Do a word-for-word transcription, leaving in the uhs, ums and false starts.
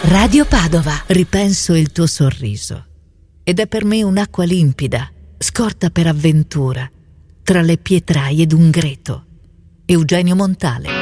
Radio Padova. Ripenso il tuo sorriso. Ed è per me un'acqua limpida, scorta per avventura, tra le pietraie d'un greto. Eugenio Montale.